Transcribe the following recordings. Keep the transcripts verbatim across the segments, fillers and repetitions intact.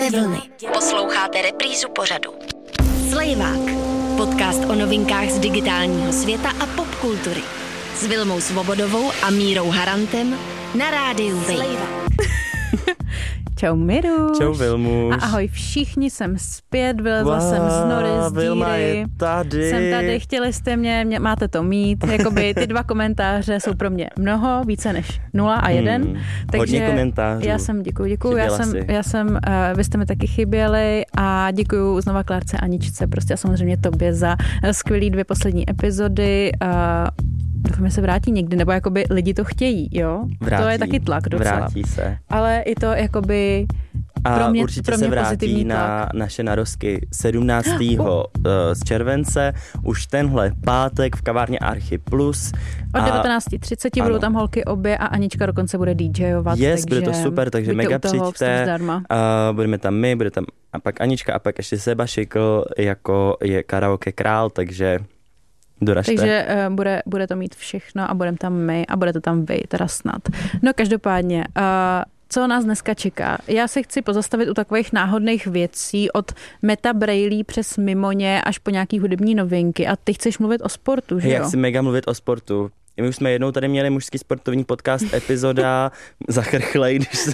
Vlny. Posloucháte reprízu pořadu. Slejvák. Podcast o novinkách z digitálního světa a popkultury. S Vilmou Svobodovou a Mírou Harantem na rádiu Wave. Čau Miru. Čau Vilmuš. A ahoj všichni, jsem zpět, vylezla wow, jsem z nory, z díry. Vilma je tady. Jsem tady, chtěli jste mě, mě, máte to mít. Jakoby ty dva komentáře jsou pro mě mnoho, více než nula a jeden. Hmm, takže hodně komentářů. Já jsem, děkuju, děkuju. Já jsem, já jsem, uh, vy jste mi taky chyběli a děkuju znova Klárce Aničce, prostě a samozřejmě tobě za skvělý dvě poslední epizody. Uh, Doufám, že se vrátí někdy, nebo jakoby lidi to chtějí, jo? Vrátí, to je taky tlak docela. Vrátí se. Ale i to jakoby a pro mě, určitě pro mě se vrátí na tlak. Naše narozky sedmnáctého z července, už tenhle pátek v kavárně Archy Plus. Od devatenáct třicet budou tam holky obě a Anička dokonce bude DJovat. Yes, bude to super, takže mega přijďte. Uh, budeme tam my, bude tam a pak Anička a pak ještě Seba Šikl jako je karaoke král, takže doražte. Takže uh, bude, bude to mít všechno a budeme tam my a bude to tam vy, teda snad. No každopádně, uh, co nás dneska čeká? Já se chci pozastavit u takových náhodných věcí od Meta Brailey přes Mimoně až po nějaký hudební novinky a ty chceš mluvit o sportu, že jo? Já chci mega mluvit o sportu. My už jsme jednou tady měli mužský sportovní podcast epizoda zachrchlej, když se...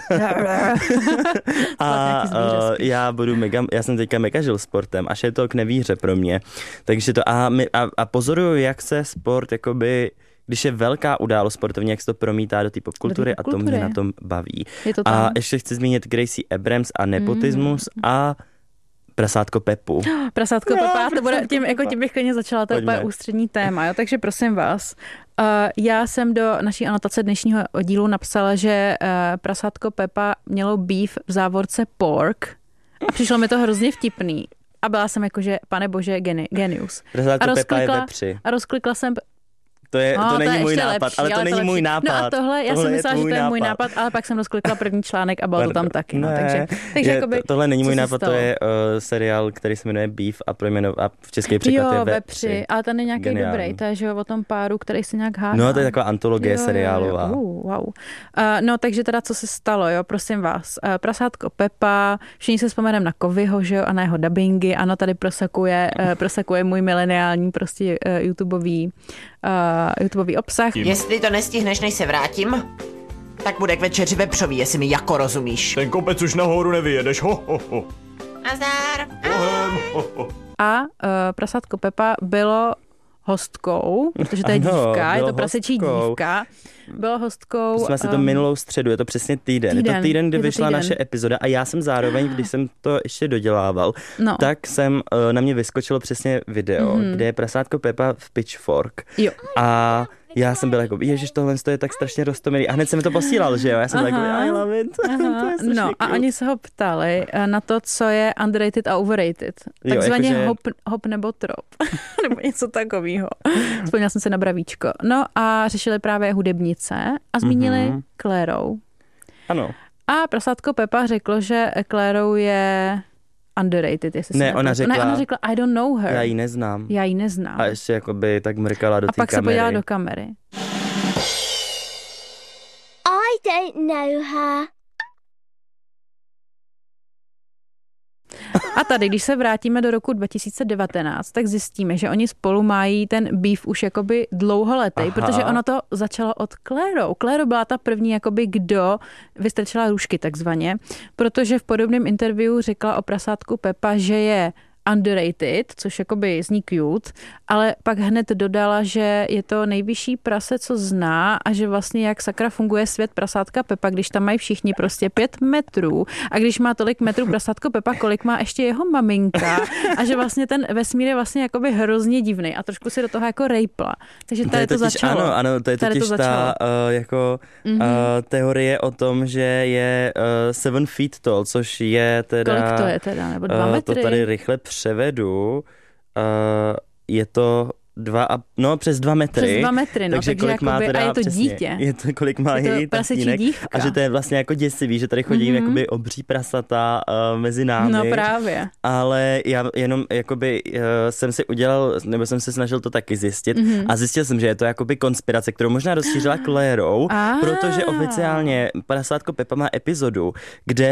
a uh, já budu mega, já jsem teďka mega žil sportem, až je to k nevíře pro mě. Takže to a, my, a, a pozoruju, jak se sport jakoby, když je velká událost sportovní, jak se to promítá do té popkultury a to mě na tom baví. A ještě chci zmínit Gracie Abrams a nepotismus mm. a Prasátko Pepu. Prasátko no, Pepa, to bude, tím, jako tím bych klidně začala, to je úplně ústřední téma, jo? Takže prosím vás, uh, já jsem do naší anotace dnešního dílu napsala, že uh, Prasátko Pepa mělo beef v závorce pork a přišlo mi to hrozně vtipný a byla jsem jako, že pane bože, geni, genius. Prasátko Pepa je vepři. A rozklikla jsem... To, je, no, to není to můj nápad, lepší, ale to ale není to můj nápad. No a tohle, já tohle jsem myslela, že to je nápad. můj nápad, ale pak jsem rozklikla první článek a bylo to tam taky. No, takže, takže je, jakoby, to, tohle není můj nápad, stalo? To je uh, seriál, který se jmenuje Beef a, projmenov, a v české překlad je Vepři. Ale ten je nějaký Geniální. Dobrý, to je že o tom páru, který se nějak hádá. No to je taková antologie jo, seriálová. Uh, wow. Uh, no takže teda co se stalo, jo, prosím vás. Uh, Prasátko Pepa, všichni se vzpomeneme na Kovyho, že jo, a na jeho dabingy. Ano, tady prosakuje, uh, prosakuje můj mileniální prostě uh, YouTubeový, uh, YouTubeový obsah. Jestli to nestihneš, než se vrátím, tak bude k večeři vepřový, jestli mi jako rozumíš. Ten kopec už nahoru nevyjedeš, ho, ho, ho. Nazdar. Bohem, ho, ho. A uh, Prasátko Pepa bylo hostkou, protože to je ano, dívka, je to prasečí dívka. Bylo hostkou... Jsme si to um, minulou středu, je to přesně týden. týden. Je to týden, kdy vyšla týden. naše epizoda a já jsem zároveň, když jsem to ještě dodělával, no. tak jsem uh, na mě vyskočilo přesně video, mm-hmm. kde je Prasátko Pepa v Pitchfork. Jo. A já jsem byl jako, ježiš, tohle je tak strašně roztomilý. A hned jsem mi to posílal, že jo? Já jsem byl jako, I love it. to no a oni se ho ptali na to, co je underrated a overrated. Takzvaně jako, že... hop, hop nebo trop. nebo něco takového. Vzpomněla jsem se na bravíčko. No a řešili právě hudebnice a zmínili mm-hmm. Klérou. Ano. A Prasátko Pepa řeklo, že Klérou je... underrated, jestli ne, ona řekla, ne, ona řekla, I don't know her. Já ji neznám. Já ji neznám. A ještě jakoby tak mrkala do té kamery. A pak se podívala do kamery. I don't know her. A tady, když se vrátíme do roku dva tisíce devatenáct, tak zjistíme, že oni spolu mají ten beef už jakoby dlouholetý, protože ono to začalo od Klérou. Kléro byla ta první, jakoby kdo vystrčila růžky takzvaně, protože v podobném interview řekla o Prasátku Pepa, že je underrated, což jakoby zní cute, ale pak hned dodala, že je to nejvyšší prase, co zná a že vlastně jak sakra funguje svět Prasátka Pepa, když tam mají všichni prostě pět metrů a když má tolik metrů Prasátko Pepa, kolik má ještě jeho maminka a že vlastně ten vesmír je vlastně jakoby hrozně divný a trošku si do toho jako rejpla. Takže tady to, to totiž, začalo. Ano, ano, to je totiž to ta uh, jako mm-hmm. uh, teorie o tom, že je uh, seven feet tall, což je teda... Kolik to je teda? Nebo dva uh, metry? To tady rychle převedu, uh, je to dva a, no přes dva metry. Přes dva metry, no, takže, takže kolik má teda, a je to přesně, dítě. Je to, kolik má je její tatínek. A že to je vlastně jako děsivý, že tady chodí mm-hmm. jakoby obří prasata uh, mezi námi. No právě. Ale já jenom jakoby uh, jsem si udělal, nebo jsem se snažil to taky zjistit mm-hmm. a zjistil jsem, že je to jakoby konspirace, kterou možná rozšířila Klérou, protože oficiálně Prasátko Pepa má epizodu, kde